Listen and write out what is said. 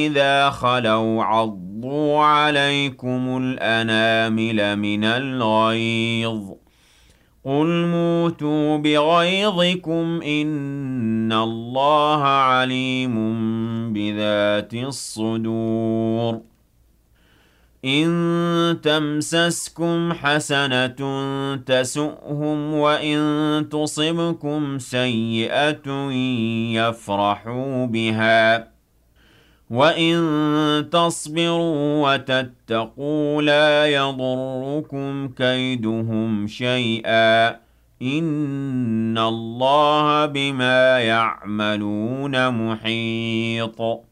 إذا خلوا عضوا عليكم الأنامل من الغيظ قل موتوا بغيظكم إن الله عليم بذات الصدور إن تمسسكم حسنة تسؤهم وإن تصبكم سيئة يفرحوا بها وَإِن تَصْبِرُوا وَتَتَّقُوا لَا يَضُرُّكُمْ كَيْدُهُمْ شَيْئًا ۗ إِنَّ اللَّهَ بِمَا يَعْمَلُونَ مُحِيطٌ